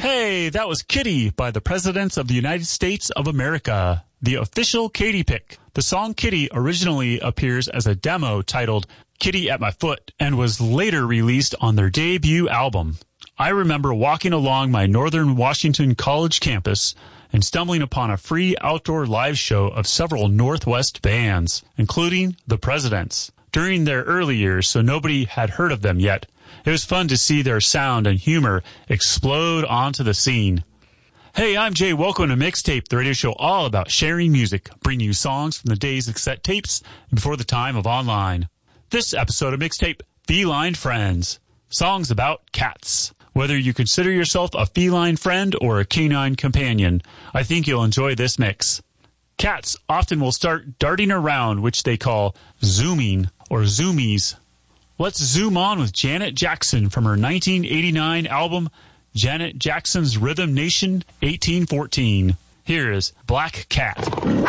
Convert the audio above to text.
Hey, that was Kitty by the Presidents of the United States of America, the official Katy pick. The song Kitty originally appears as a demo titled Kitty at My Foot and was later released on their debut album. I remember walking along my Northern Washington College campus and stumbling upon a free outdoor live show of several Northwest bands, including the Presidents. During their early years, so nobody had heard of them yet, it was fun to see their sound and humor explode onto the scene. Hey, I'm Jay. Welcome to Mixtape, the radio show all about sharing music, bringing you songs from the days of cassette tapes and before the time of online. This episode of Mixtape, Feline Friends, songs about cats. Whether you consider yourself a feline friend or a canine companion, I think you'll enjoy this mix. Cats often will start darting around, which they call zooming or zoomies. Let's zoom on with Janet Jackson from her 1989 album, Janet Jackson's Rhythm Nation 1814. Here is Black Cat.